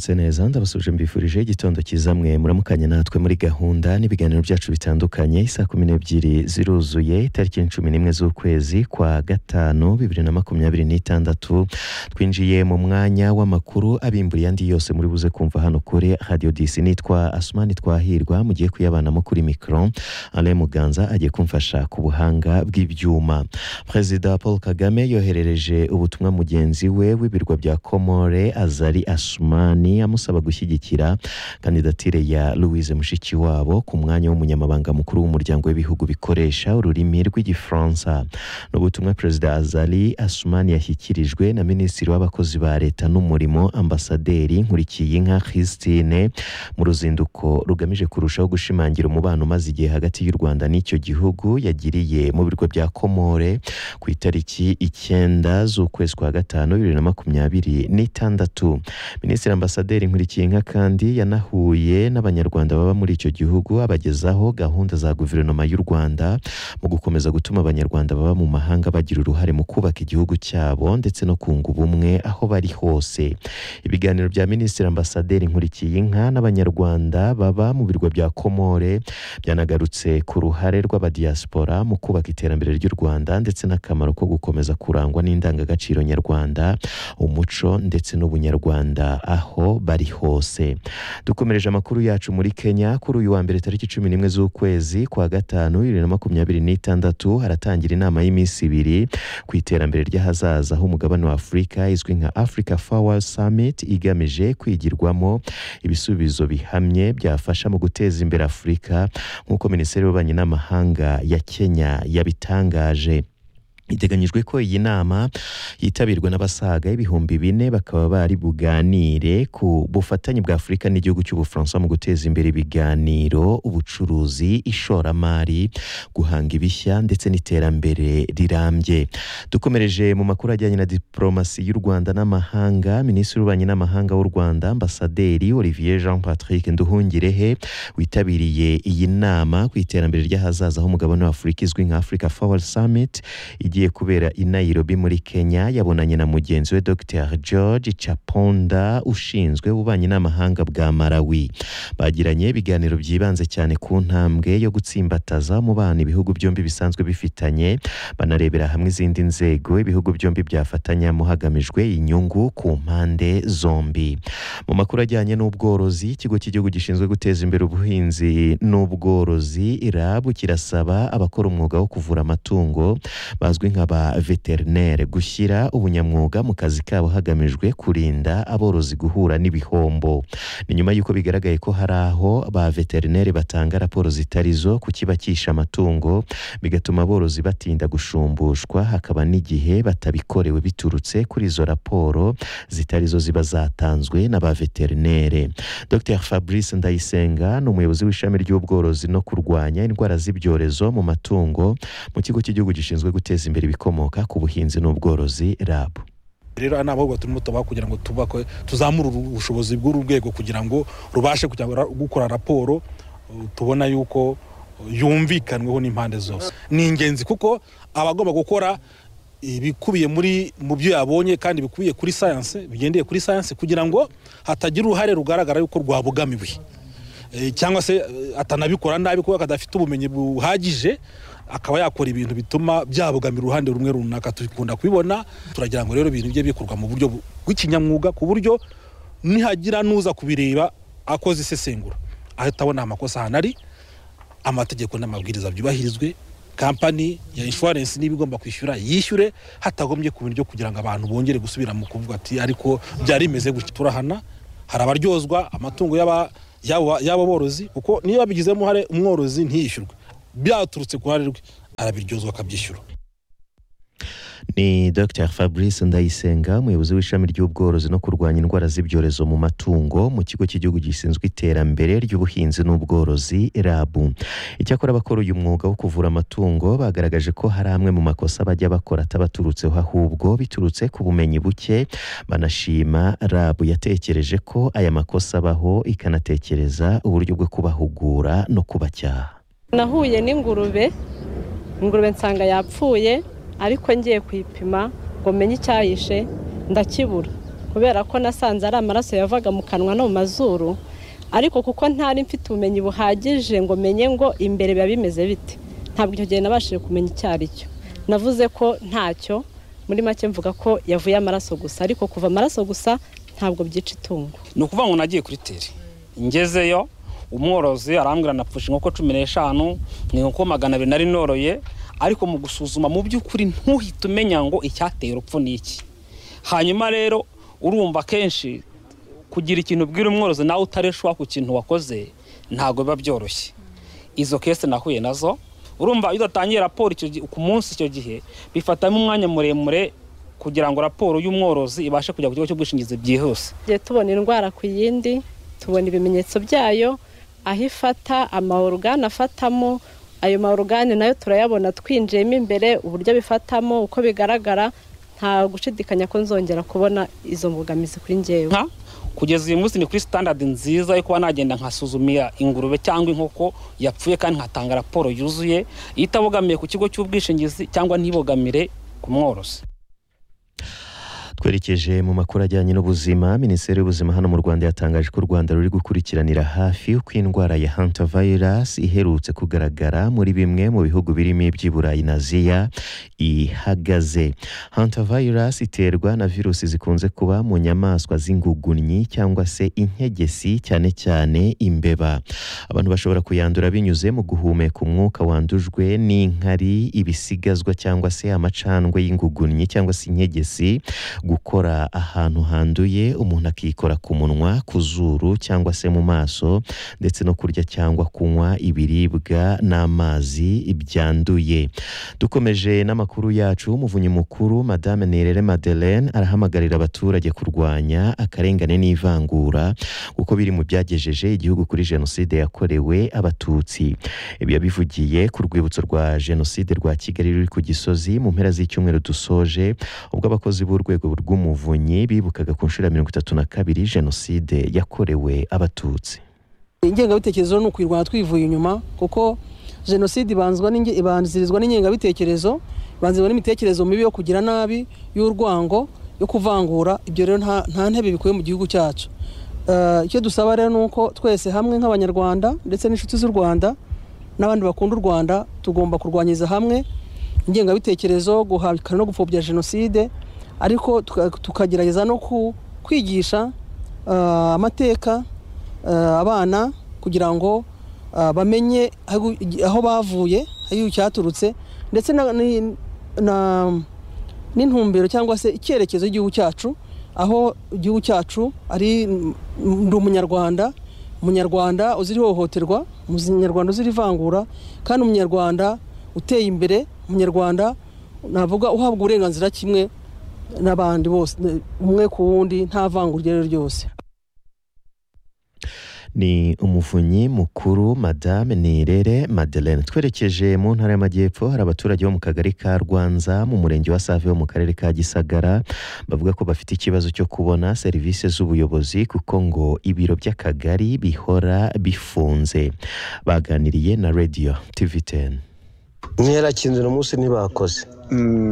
mwaramutse neza ndabasuje mbifurije igitondo kizamwe muramukanye natwe muri gahunda n'ibiganiro byacu bitandukanye isa 12 ziruzuye itariki 11 z'ukwezi kwa gatanu 2026 twinjiye mu mwanya w'amakuru abimburiye andi yose muri buze kumva hano kuri Radio DC. Nitwa Asmani Twahirwa mugiye kuyabanamo kuri micro, Alain Muganza agiye kumfasha ku buhanga bw'ibyuma. Perezida Paul Kagame yoherereje ubutumwa mugenzi we w'ibirwa bya Komore Azali Assoumani amusaba gushyigikira kandidatire ya Louise Mushikiwabo ku mwanya w'umunyamabanga mukuru w'umuryango w'ibihugu bikoresha ururimi rw'igifaransa. N'ubutumwa Perezida Azali Assoumani yashyikirijwe na Minisitiri w'abakozi ba leta n'umurimo Ambasaderi Nkurikiyinka Christine mu ruzinduko rugamije kurushaho gushimangira umubano maze igihe hagati y'u Rwanda n'icyo gihugu yagiriye mu birwa bya Komore ku itariki 9 z'ukwezi kwa gatanu 2026. Minisitiri Ambasaderi Nkurikiyinka kandi yanahuye n'abanyarwanda baba muri icyo gihugu abagezaho gahunda za guverinoma y'u Rwanda mu gukomeza gutuma abanyarwanda baba mu mahanga bagira uruhare mu kubaka igihugu cyabo ndetse no kunga ubumwe aho bari hose. Ibiganiro bya Minisitiri Ambasaderi Nkurikiyinka n'abanyarwanda baba mu birwa bya Komore byanagarutse ku ruhare rw'abadiaspora mu kubaka iterambere ry'u Rwanda ndetse n'akamaro ko gukomeza kurangwa n'indangagaciro nyarwanda, umuco ndetse n'ubunyarwanda aho bari hose. Dukomereje amakuru yacu muri Kenya. Kuri uyu wa mbere tariki 11 z'ukwezi kwa gatanu 2026 haratangira inama y'iminsi 2 ku iterambere ry'ahazaza h'umugabane wa Afurika izwi nka Africa Forward Summit, igamije kwigirwamo ibisubizo bihamye byafasha mu guteza imbere Afurika nk'uko Minisiteri y'Ububanyi n'Amahanga ya Kenya yabitangaje. Iteganyijwe ko iyi nama yitabirwa n'abasaga 4,000 bakaba bari buganire ku bufatanye bwa Afurika n'igihugu cy'Ubufaransa mu guteza imbere ibiganiro, ubucuruzi, ishoramari, guhanga ibishya ndetse n'iterambere rirambye. Dukomereje mu makuru ajyanye na diplomasi y'u Rwanda n'amahanga, Minisitiri w'Ububanyi n'Amahanga w'u Rwanda Ambasaderi Olivier Jean Patrick Nduhungirehe witabiriye iyi nama ku iterambere ry'ahazaza h'umugabane wa Afurika izwi nka Africa Forward Summit igiye kubera i Nairobi muri Kenya. Yabonanye na mugenzi we Dr. George Chaponda ushinzwe ububanyi n'amahanga bwa Malawi. Bagiranye ibiganiro byibanze cyane ku ntambwe yo gutsimbataza umubano ibihugu byombi bisanzwe bifitanye, banarebera hamwe izindi nzego ibihugu byombi byafatanyamo hagamijwe inyungu ku mpande zombi. Mu makuru ajyanye n'ubworozi, ikigo cy'igihugu gishinzwe guteza imbere ubuhinzi n'ubworozi RAB kirasaba abakora umwuga wo kuvura amatungo bazwi nk'aba veterinere gushyira ubunyamwuga mu kazi kabo hagamijwe kurinda aborozi guhura n'ibihombo. Ni nyuma y'uko bigaragaye ko hari aho ba veterinere batanga raporo zitarizo ku kibakisha amatungo bigatuma aborozi batinda gushumbushwa, hakaba n'igihe batabikorewe biturutse kuri izo raporo zitarizo ziba zatanzwe n'aba veterinere. Dr. Fabrice Ndayisenga ni umuyobozi w'ishami ry'ubworozi no kurwanya indwara z'ibyorezo mu matungo mu kigo cy'igihugu gishinzwe guteza imbere ibikomoka ku buhinzi n'ubworozi RAB. Rero anabahubwo turimo kugira ngo tuzamure ubushobozi bw'urwego kugira ngo rubashe gukora raporo tubona yuko yumvikanweho n'impande zose. Ni ingenzi kuko abagomba gukora ibikubiye mu byo yabonye kandi bikubiye kuri science, bigendeye kuri science kugira ngo hatagira uruhare rugaragara yuko rwabugamiwe cyangwa se atanabikora nabi kuko kadafite ubumenyi buhagije akaba yakora ibintu bituma byabugamira uruhande rumwe runaka. Tukunda kubibona, turagira ngo rero ibintu bye bikorwa mu buryo bw'ikinyamwuga ku buryo nihagira nuza kubireba akoze isesengura ahita abona amakosa hanari, amategeko n'amabwiriza byubahirizwe, company ya insurance n'ibigomba kwishyura yishyure hatagombye ku bintu kugira ngo abantu bongere gusubira mu kuvuga ati ariko byari imeze gutya. Turahana, hari abaryozwa amatungo y'aba borozi kuko niba bigizemo hare umworozi ntiyishyurwe, byaturutse ku ruhare rwe arabiryozwa akabyishyura. Ni Dr. Fabrice Ndayisenga, umuyobozi w'ishami ry'ubworozi no kurwanya indwara z'ibyorezo mu matungo mu kigo cy'igihugu gishinzwe iterambere ry'ubuhinzi n'ubworozi RAB. Icyakora abakora uyu mwuga wo kuvura amatungo bagaragaje ko hari amwe mu makosa bajya bakora atabaturutseho ahubwo biturutse ku bumenyi buke. Banashima RAB yatekereje ko aya makosa abaho ikanatekereza uburyo bwo kubahugura no kubacyaha. Nahuye n'ingurube nsanga yapfuye, ariko ngiye kwipima ngo menye icyayishe ndakibura. kubera ko nasanze ari amaraso yavaga mu kanwa no mu mazuru, ariko kuko ntari mfite ubumenyi buhagije ngo menye ngo imbere biba bimeze bite, ntabwo icyo gihe nabashije kumenya icyo ari cyo. Navuze ko ntacyo, muri make mvuga ko yavuye amaraso gusa, ariko kuva amaraso gusa ntabwo byica itungo. Ni ukuvuga ngo nagiye kuri tere, ngezeyo umworozi arambwira napfusha inkoko 15, inkoko 200 nari noroye, ariko mu gusuzuma mu by'ukuri ntuhite umenya ngo icyateye urupfu ni iki. Hanyuma rero urumva kenshi kugira ikintu ubwira umworozi nawe utareshwa ku kintu wakoze ntago biba byoroshye. Izo kese nahuye nazo, urumva iyo udatangiye raporo ku munsi icyo gihe bifatamo umwanya muremure kugira ngo raporo y'umworozi ibashe kujya ku kigo cy'ubwishingizi byihuse. Tubona indwara ku yindi, tubona ibimenyetso byayo, aho ifata, amaorgane afatamo, ayo maorgane nayo turayabona twinjiyemo imbere, uburyo bifatamo, uko bigaragara, nta gushidikanya ko nzongera kubona izo mbogamizi kuri njyewe. Kugeza uyu munsi ni kuri standard nziza yo kuba nagenda nkasuzumira ingurube cyangwa inkoko yapfuye kandi nkatanga raporo yuzuye itabogamiye ku kigo cy'ubwishingizi cyangwa ntibogamire ku mworozi. Twerekeje mu makuru ajyanye n'ubuzima. Minisiteri y'Ubuzima hano mu Rwanda yatangaje ko u Rwanda ruri gukurikiranira hafi uko indwara ya hantavirus iherutse kugaragara muri bimwe mu bihugu birimo iby'Iburayi na Aziya ihagaze. Hantavirus iterwa na virusi zikunze kuba mu nyamaswa z'ingugunnyi cyangwa se inkegesi, cyane cyane imbeba. Abantu bashobora kuyandura binyuze mu guhumeka umwuka wandujwe n'inkari, ibisigazwa cyangwa se amacandwe y'ingugunnyi cyangwa se inkegesi, gukora ahantu handuye, umuntu akikora ku munwa, ku zuru cyangwa se mu maso, ndetse no kurya cyangwa kunywa ibiribwa n'amazi byanduye. Dukomeje n'amakuru yacu, umuvunyi mukuru Madame Nirere Madeleine arahamagarira abaturage kurwanya akarengane n'ivangura kuko biri mu byagejeje igihugu kuri jenoside yakorewe abatutsi. Ibi yabivugiye ku rwibutso rwa jenoside rwa Kigali ruri ku Gisozi mu mpera z'icyumweru dusoje, ubwo abakozi b'urwego rw'umuvunyi bibukaga ku nshuro 32 jenoside yakorewe abatutsi. Ingengabitekerezo ni ukwirwanya twivuye inyuma, kuko jenoside ibanzirizwa n'ingengabitekerezo, ibanzirizwa n'imitekerezo mibi yo kugira nabi, y'urwango, yo kuvangura. Ibyo rero nta ntebe bikuye mu gihugu cyacu. Icyo dusaba rero nuko twese hamwe nk'abanyarwanda ndetse n'inshuti z'u Rwanda n'abandi bakunda u Rwanda tugomba kurwanyiriza hamwe ingengabitekerezo, guhakana no gupfobya jenoside, ariko tukagerageza no kwigisha amateka abana kugira ngo bamenye aho bavuye, aho cyaturutse, ndetse n'intumbero cyangwa se icyerekezo cy'igihugu cyacu, aho igihugu cyacu ari umunyarwanda uzira ihohoterwa, umunyarwanda uzira ivangura, kandi umunyarwanda uteye imbere, umunyarwanda navuga uhabwa uburenganzira kimwe n'abandi bose, umwe ku wundi, nta vangura ryose. Ni umuvunyi mukuru Madame Nirere Madeleine. Twerekeje mu ntara y'Amajyepfo, hari abaturage bo mu kagari ka Rwanza mu murenge wa Save wo mu karere ka Gisagara bavuga ko bafite ikibazo cyo kubona serivisi z'ubuyobozi kuko ngo ibiro by'akagari bihora bifunze. Baganiriye na Radio TV10. Mwera kinzira umunsi ntibakoze.